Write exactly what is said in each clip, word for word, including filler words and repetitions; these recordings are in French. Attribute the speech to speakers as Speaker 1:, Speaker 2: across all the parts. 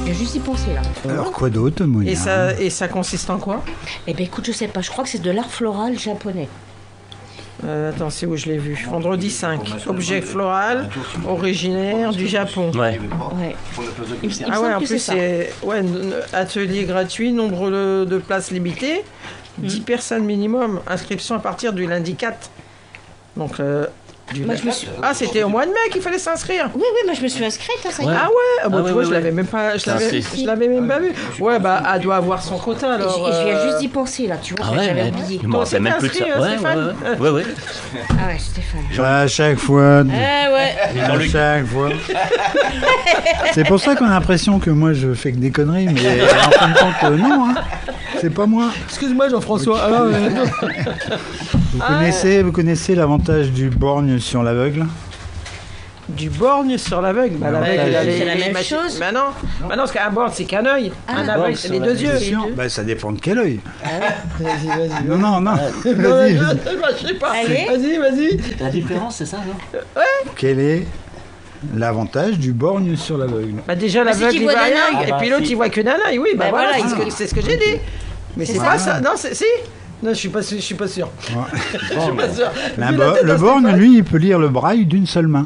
Speaker 1: viens juste d'y penser là.
Speaker 2: Alors quoi d'autre, Monia?
Speaker 3: Et ça, et ça consiste en quoi?
Speaker 1: Eh ben écoute, je sais pas, je crois que c'est de l'art floral japonais.
Speaker 3: euh, Attends, c'est où je l'ai vu? Vendredi cinq. Objet floral originaire du Japon.
Speaker 4: Ouais.
Speaker 1: Ouais. Il, me- il me
Speaker 3: Ah
Speaker 1: semble
Speaker 3: ouais, en
Speaker 1: que
Speaker 3: plus
Speaker 1: c'est
Speaker 3: c'est ouais, n- atelier gratuit, nombre de, de places limitées, dix personnes minimum, inscription à partir du lundi quatre. Donc euh, du
Speaker 1: Moi,
Speaker 3: lundi-
Speaker 1: je me suis-
Speaker 3: Ah, c'était au mois de mai qu'il fallait s'inscrire.
Speaker 1: ça. Oui, oui, moi je me suis inscrite, hein, ça y est.
Speaker 4: Ouais.
Speaker 3: Ah ouais, ah bah,
Speaker 4: Ah
Speaker 3: tu
Speaker 4: ouais,
Speaker 3: vois,
Speaker 4: ouais,
Speaker 3: je
Speaker 4: ouais.
Speaker 3: l'avais même pas, je
Speaker 4: Ça,
Speaker 3: l'avais,
Speaker 4: c'est-
Speaker 3: je l'avais même pas vu. Ouais, bah elle doit avoir son quota
Speaker 1: Et
Speaker 3: alors.
Speaker 1: j- et je viens
Speaker 3: euh,
Speaker 1: juste d'y penser là, tu vois,
Speaker 4: Ah ouais,
Speaker 1: j'avais
Speaker 4: ouais.
Speaker 1: oublié.
Speaker 4: Je me
Speaker 3: Toi,
Speaker 4: rappelle même
Speaker 3: t'es
Speaker 4: plus de ça.
Speaker 3: inscrit, euh,
Speaker 4: Ouais, ouais,
Speaker 3: Stéphane
Speaker 4: ouais, ouais, ouais.
Speaker 1: Ah ouais, Stéphane.
Speaker 2: À chaque fois.
Speaker 1: Ah ouais.
Speaker 2: À chaque fois. C'est pour ça qu'on a l'impression que moi je fais que des conneries, mais en fin de compte, euh, non, hein. C'est pas moi.
Speaker 3: Excuse-moi Jean-François. Ah, ouais.
Speaker 2: Vous connaissez, vous connaissez l'avantage du borgne sur l'aveugle?
Speaker 3: Du borgne sur l'aveugle. Bah, l'aveugle,
Speaker 1: bah,
Speaker 3: il a
Speaker 1: c'est
Speaker 3: les-
Speaker 1: la
Speaker 3: les
Speaker 1: même
Speaker 3: machines-
Speaker 1: chose.
Speaker 3: Bah non, bah non, parce qu'un borgne c'est qu'un œil.
Speaker 1: Ah,
Speaker 3: un
Speaker 1: un
Speaker 3: aveugle
Speaker 4: borgne
Speaker 3: c'est
Speaker 4: sur
Speaker 3: les
Speaker 4: la-
Speaker 3: deux yeux.
Speaker 2: Bien sûr. Bah, ça dépend de quel œil.
Speaker 3: Vas-y, vas-y.
Speaker 2: Non, non, non.
Speaker 3: Non,
Speaker 2: Vas-y.
Speaker 3: je, je sais pas.
Speaker 1: Allez.
Speaker 3: Vas-y, vas-y.
Speaker 4: La différence, c'est ça, non?
Speaker 2: Quel est l'avantage du borgne sur l'aveugle?
Speaker 3: Bah déjà
Speaker 1: Bah, c'est
Speaker 3: l'aveugle
Speaker 1: qu'il
Speaker 3: il
Speaker 1: voit
Speaker 3: voit
Speaker 1: d'un
Speaker 3: rien,
Speaker 1: œil.
Speaker 3: et
Speaker 4: Ah,
Speaker 3: puis
Speaker 4: bah,
Speaker 3: l'autre
Speaker 4: si.
Speaker 3: il voit que d'un œil. Oui, bah,
Speaker 1: Bah,
Speaker 3: voilà,
Speaker 1: voilà,
Speaker 3: c'est ce
Speaker 1: il-
Speaker 3: que- c'est ce que j'ai dit. Mais c'est
Speaker 1: C'est
Speaker 3: pas
Speaker 1: ça.
Speaker 3: ça. Non, c'est si. Non, je suis pas, sûr- je suis pas sûr.
Speaker 2: Ouais.
Speaker 3: Je suis pas sûr.
Speaker 2: La
Speaker 3: Vu
Speaker 2: bo-
Speaker 3: la tête
Speaker 2: le
Speaker 3: à
Speaker 2: borgne,
Speaker 3: Stéphane.
Speaker 2: lui, il peut lire le braille d'une seule main.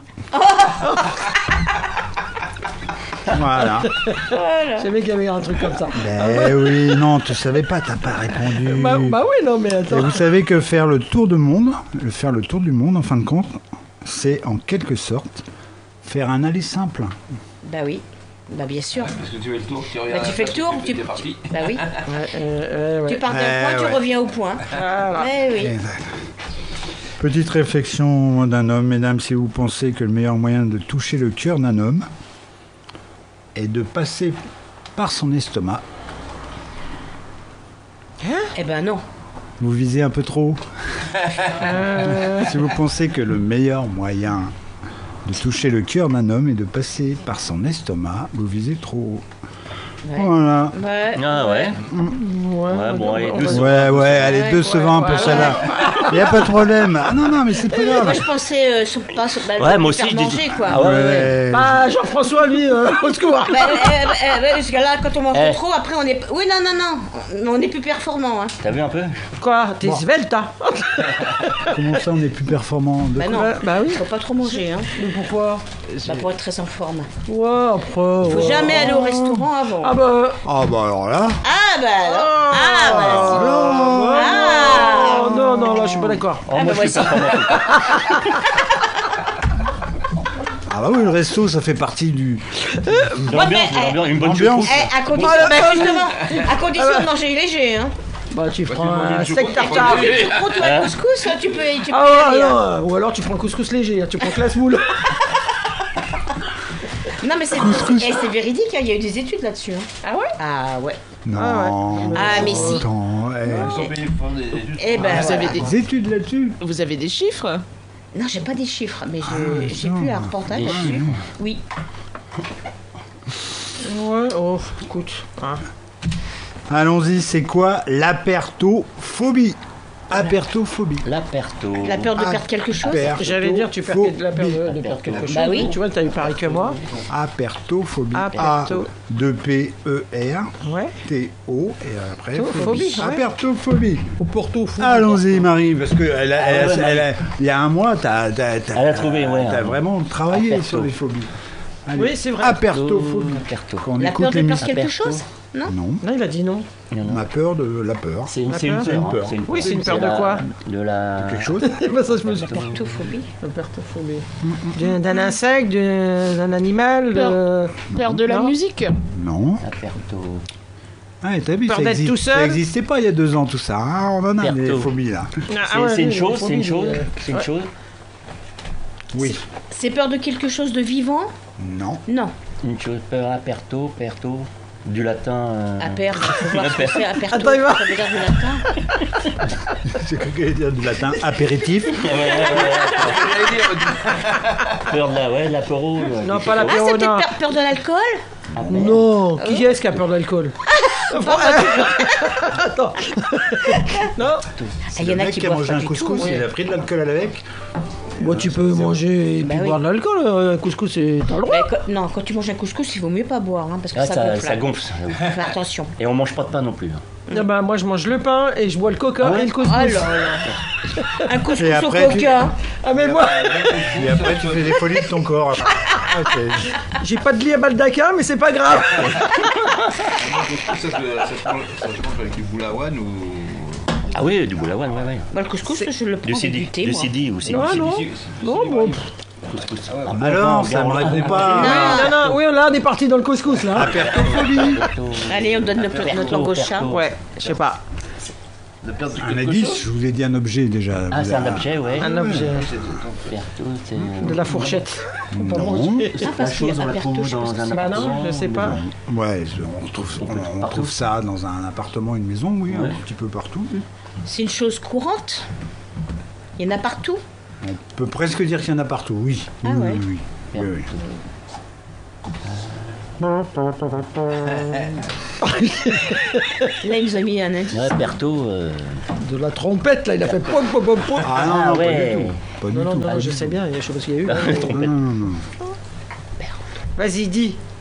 Speaker 2: Voilà.
Speaker 3: Je savais qu'il y avait un truc comme ça.
Speaker 2: Ben oui, non, tu savais pas, t'as pas répondu.
Speaker 3: Bah, bah oui, non, mais
Speaker 2: Et
Speaker 3: attends.
Speaker 2: vous savez que faire le tour du monde, le faire le tour du monde, en fin de compte, c'est en quelque sorte faire un aller simple.
Speaker 1: Bah oui. Bah bien sûr.
Speaker 5: Parce que tu fais le tour, tu
Speaker 1: Bah
Speaker 5: regardes.
Speaker 1: tu fais le tour, tu,
Speaker 5: es
Speaker 1: tu-
Speaker 5: parti.
Speaker 1: bah oui.
Speaker 3: Ouais, euh, ouais,
Speaker 1: Tu
Speaker 3: ouais.
Speaker 1: pars d'un
Speaker 2: Eh
Speaker 1: point, tu
Speaker 2: ouais.
Speaker 1: reviens au point.
Speaker 3: Voilà.
Speaker 1: Eh oui.
Speaker 2: Exact. Petite réflexion d'un homme, mesdames, si vous pensez que le meilleur moyen de toucher le cœur d'un homme est de passer par son estomac,
Speaker 1: Eh ben non.
Speaker 2: vous visez un peu trop.
Speaker 3: Euh,
Speaker 2: Si vous pensez que le meilleur moyen de toucher le cœur d'un homme est de passer par son estomac, vous visez trop.
Speaker 1: Ouais.
Speaker 2: Voilà.
Speaker 1: Ouais.
Speaker 4: Ah ouais.
Speaker 3: ouais,
Speaker 4: Ouais, bon, allez,
Speaker 3: on
Speaker 4: deux
Speaker 3: va-
Speaker 4: secondes.
Speaker 2: Ouais, ouais, allez,
Speaker 1: Ouais,
Speaker 2: deux
Speaker 1: ouais,
Speaker 2: secondes
Speaker 3: ouais,
Speaker 2: pour
Speaker 3: ouais.
Speaker 2: celle-là. Il n'y a pas de problème. Ah non, non, mais c'est pas
Speaker 1: Oui, oui, moi
Speaker 2: grave.
Speaker 1: je pensais euh, sur, pas sur, bah,
Speaker 4: Ouais,
Speaker 1: le
Speaker 4: moi aussi,
Speaker 1: faire
Speaker 4: je dis-
Speaker 1: manger quoi.
Speaker 4: Ah ouais, ouais, ouais.
Speaker 2: Ouais.
Speaker 3: Bah, Jean-François, lui, euh, au secours.
Speaker 1: Bah, euh, euh, euh, parce que là, quand on mange
Speaker 4: Eh.
Speaker 1: trop, après on est. Oui, non, non, non. On est plus performant. Hein.
Speaker 4: T'as vu un peu?
Speaker 3: Quoi? T'es svelte, hein?
Speaker 2: Comment ça, on est plus performant de
Speaker 1: Bah non.
Speaker 3: Ouais, bah oui.
Speaker 1: Faut pas trop manger. Hein.
Speaker 3: Mais pourquoi?
Speaker 1: Bah, pour être très en forme.
Speaker 3: Ouais, après.
Speaker 1: Faut
Speaker 3: ouais.
Speaker 1: jamais aller au restaurant avant.
Speaker 3: Ah bah.
Speaker 2: Ah bah alors là,
Speaker 1: Ah bah alors. Ah bah.
Speaker 3: Oh,
Speaker 1: Ah.
Speaker 3: non, non, là, je suis pas d'accord.
Speaker 4: Oh,
Speaker 1: Ah,
Speaker 4: moi,
Speaker 1: bah,
Speaker 4: je suis
Speaker 1: voici.
Speaker 4: pas
Speaker 2: ah bah oui, le resto, ça fait partie du...
Speaker 4: L'ambiance,
Speaker 1: mais,
Speaker 4: l'ambiance, une bonne
Speaker 2: ambiance.
Speaker 4: choucroute.
Speaker 1: Eh, à condition,
Speaker 3: Oh,
Speaker 1: bah,
Speaker 3: là,
Speaker 1: justement, à condition de manger léger. Hein.
Speaker 3: Bah, tu prends
Speaker 5: manges
Speaker 3: un
Speaker 5: une
Speaker 3: steak
Speaker 5: choucroute,
Speaker 3: tartare.
Speaker 5: tu
Speaker 1: Tu prends toi
Speaker 4: Hein
Speaker 1: le couscous, tu peux, tu peux
Speaker 3: Ah
Speaker 1: y
Speaker 3: ouais,
Speaker 1: aller, hein.
Speaker 3: non. Ou alors tu prends un couscous léger, hein, tu prends classe moule.
Speaker 1: Non mais c'est eh, c'est véridique, hein, il y a eu des études là-dessus. Hein.
Speaker 3: Ah ouais?
Speaker 1: Ah ouais.
Speaker 2: Non.
Speaker 1: Ah mais si.
Speaker 2: Attends, eh.
Speaker 5: Ils sont payés pour des- juste
Speaker 1: Eh ben
Speaker 3: Vous avez
Speaker 1: voilà.
Speaker 3: des-
Speaker 2: Des études là-dessus.
Speaker 3: Vous avez des chiffres?
Speaker 1: Non, j'ai pas des chiffres, mais
Speaker 2: Ah,
Speaker 1: je- j'ai
Speaker 2: non.
Speaker 1: pu un reportage
Speaker 4: Des
Speaker 1: là-dessus. Oui.
Speaker 3: Ouais, oh, écoute. Hein.
Speaker 2: Allons-y, c'est quoi l'apertophobie? Apertophobie.
Speaker 4: L'aperto.
Speaker 1: La peur de perdre quelque chose.
Speaker 2: Apertophobie.
Speaker 3: J'allais dire, tu perds la peur de, de perdre quelque chose.
Speaker 1: Bah oui.
Speaker 3: Tu vois, t'as eu pareil que moi.
Speaker 2: Apertophobie.
Speaker 3: Aperto.
Speaker 2: A de P E R
Speaker 3: Ouais.
Speaker 2: T O et après
Speaker 3: To- phobie, ouais.
Speaker 2: Apertophobie.
Speaker 3: Au Porto, fou.
Speaker 2: Allons-y Marie, parce que elle a- elle a-
Speaker 4: Ah ouais,
Speaker 2: elle a- il y a un mois, t'as, t'as, t'as-
Speaker 4: Elle a trouvé, ouais,
Speaker 2: t'as
Speaker 4: un-
Speaker 2: vraiment travaillé
Speaker 4: Aperto.
Speaker 2: sur les phobies. Allez.
Speaker 3: Oui, c'est vrai.
Speaker 2: Apertophobie.
Speaker 4: Aperto.
Speaker 2: Quand on
Speaker 1: La
Speaker 2: écoute
Speaker 1: peur de
Speaker 2: les
Speaker 1: perdre
Speaker 2: musiques-
Speaker 1: quelque
Speaker 4: Aperto.
Speaker 1: chose. Non.
Speaker 2: Non,
Speaker 3: Non, il a dit non.
Speaker 4: Non, non.
Speaker 2: on a peur de la peur.
Speaker 4: C'est une,
Speaker 3: La
Speaker 4: c'est une
Speaker 3: peur.
Speaker 4: peur. hein,
Speaker 2: peur.
Speaker 4: c'est une
Speaker 3: Oui, c'est une peur de
Speaker 4: la-
Speaker 3: quoi?
Speaker 4: De la.
Speaker 2: Quelque chose.
Speaker 3: Bah, ça, je me suis
Speaker 1: Pertophobie.
Speaker 3: Apertophobie. D'un d'un insecte, d'un d'un animal. de-
Speaker 6: Peur de la
Speaker 3: Non.
Speaker 6: musique.
Speaker 2: Non.
Speaker 4: Aperto.
Speaker 2: Ah, t'as vu,
Speaker 3: Peur
Speaker 2: ça
Speaker 3: d'être
Speaker 2: existe-
Speaker 3: tout seul.
Speaker 2: ça n'existait pas il y a deux ans tout ça. hein. On en a des
Speaker 4: Perto.
Speaker 2: phobies là.
Speaker 3: Ah,
Speaker 4: C'est
Speaker 3: ouais,
Speaker 4: c'est une
Speaker 3: oui,
Speaker 4: chose, c'est une
Speaker 3: phobie,
Speaker 4: chose.
Speaker 3: euh,
Speaker 4: C'est une
Speaker 3: ouais.
Speaker 4: chose.
Speaker 2: Oui.
Speaker 1: C'est peur de quelque chose de vivant.
Speaker 2: Non.
Speaker 1: Non.
Speaker 4: Une chose. Peur aperto, perto. Du latin. euh,
Speaker 1: À perdre. Il faut voir ce que c'est aperto.
Speaker 3: Attends, il va-
Speaker 1: Ça veut dire du latin.
Speaker 2: J'ai cru qu'elle allait dire du latin apéritif.
Speaker 4: Ouais, ouais, ouais, ouais. Peur de la, ouais, de l'apéro. euh,
Speaker 3: Non,
Speaker 4: quelque
Speaker 3: pas la
Speaker 4: chose.
Speaker 1: Ah, c'est
Speaker 3: Peur, non.
Speaker 1: peut-être peur, peur de l'alcool.
Speaker 4: Ah, merde.
Speaker 3: Non, qui est-ce qui a peur de l'alcool? Attends. Non.
Speaker 1: Ah, il y en
Speaker 2: le
Speaker 1: a
Speaker 2: mec
Speaker 1: qui
Speaker 2: qui a
Speaker 1: boivent
Speaker 2: mangé
Speaker 1: pas
Speaker 2: un
Speaker 1: du
Speaker 2: couscous,
Speaker 1: tout.
Speaker 2: il a pris de l'alcool avec.
Speaker 3: Bon, tu peux manger et
Speaker 1: Bah
Speaker 3: puis
Speaker 1: oui.
Speaker 3: boire de l'alcool. Un couscous, c'est- t'as le droit.
Speaker 1: Bah, quand- non, quand tu manges un couscous, il vaut mieux pas boire, hein, parce que
Speaker 4: Ah,
Speaker 1: ça,
Speaker 4: ça,
Speaker 1: gonfle.
Speaker 4: ça gonfle. ça gonfle.
Speaker 1: Fais attention.
Speaker 4: Et on mange pas de pain non plus. hein.
Speaker 3: Ah bah, moi, je mange le pain et je bois le coca
Speaker 4: Ah ouais
Speaker 3: et le couscous.
Speaker 1: Oh là là. Un couscous
Speaker 2: Et
Speaker 1: au
Speaker 2: après, tu-
Speaker 1: coca.
Speaker 3: Ah, mais moi,
Speaker 2: Et après, tu fais des folies de ton corps. Ok.
Speaker 3: j'ai pas de lit à Baldaquin, mais c'est pas grave.
Speaker 5: Ça se, ça se mange ça se mange avec du boulawan ou.
Speaker 4: Ah oui, du boulawan, ouais, ouais.
Speaker 1: Bah, le couscous, je le prends
Speaker 4: Du
Speaker 1: avec
Speaker 4: sidi,
Speaker 1: du thé,
Speaker 4: du
Speaker 1: moi.
Speaker 4: sidi ou sidi.
Speaker 3: Non,
Speaker 4: sidi.
Speaker 3: non.
Speaker 5: Si, si,
Speaker 3: Non,
Speaker 5: si,
Speaker 3: bon.
Speaker 5: si.
Speaker 4: Couscous.
Speaker 5: Ah ouais.
Speaker 4: Ah bon,
Speaker 2: Alors,
Speaker 4: bon,
Speaker 2: ça me
Speaker 4: regarde,
Speaker 2: répond
Speaker 4: on-
Speaker 2: pas.
Speaker 3: Non, non, oui, là, on est parti dans le couscous, là.
Speaker 1: Allez, on donne notre,
Speaker 4: Perto,
Speaker 1: notre langue au chat.
Speaker 4: perto.
Speaker 3: Ouais, je sais pas.
Speaker 5: De perdre
Speaker 2: Un
Speaker 5: quelque
Speaker 2: indice,
Speaker 5: chose.
Speaker 2: je vous ai dit un objet déjà.
Speaker 4: Ah,
Speaker 2: Vous
Speaker 4: c'est un
Speaker 2: avez-
Speaker 4: objet, ouais.
Speaker 3: Un objet.
Speaker 4: Perto, c'est.
Speaker 3: De la fourchette. Pour
Speaker 2: Non.
Speaker 3: manger.
Speaker 1: Ah, parce
Speaker 4: La
Speaker 1: qu'il y
Speaker 4: chose,
Speaker 1: a
Speaker 4: on
Speaker 1: un
Speaker 4: la
Speaker 1: perto,
Speaker 4: trouve
Speaker 1: je pense
Speaker 4: dans
Speaker 1: que
Speaker 4: un
Speaker 1: c'est-
Speaker 3: Bah non,
Speaker 4: appartement.
Speaker 3: je sais pas.
Speaker 2: Ouais, je- on trouve, on, on trouve ça dans un appartement, une maison, oui,
Speaker 4: Ouais.
Speaker 2: un petit peu partout.
Speaker 1: C'est une chose courante. Il y en a partout.
Speaker 2: On peut presque dire qu'il y en a partout, oui.
Speaker 1: Ah
Speaker 2: oui,
Speaker 1: ouais.
Speaker 2: oui, oui, oui, oui.
Speaker 1: Là, il nous a mis un indice.
Speaker 4: Ouais, Perto. euh,
Speaker 3: De la trompette, là, il a fait pom pom pom pom.
Speaker 2: Ah non,
Speaker 4: Ah
Speaker 2: non,
Speaker 4: ouais.
Speaker 2: pas du tout. Pas du
Speaker 3: Non, non,
Speaker 2: tout,
Speaker 3: non,
Speaker 2: pas
Speaker 3: je
Speaker 2: du
Speaker 3: sais
Speaker 2: tout.
Speaker 3: bien, je sais pas ce qu'il y a eu.
Speaker 2: Non, non, non.
Speaker 3: Vas-y, dis.